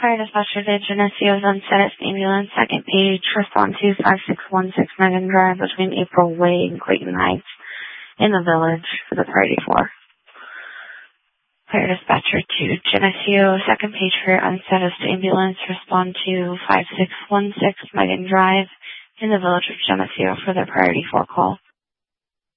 Fire dispatcher to Geneseo Sunset Ambulance, second page, respond to 5616 Megan Drive between April Way and Clayton Heights in the village for the priority 4. Fire dispatcher to Geneseo, second page for unstatus ambulance, respond to 5616 Megan Drive in the village of Geneseo for the priority 4 call.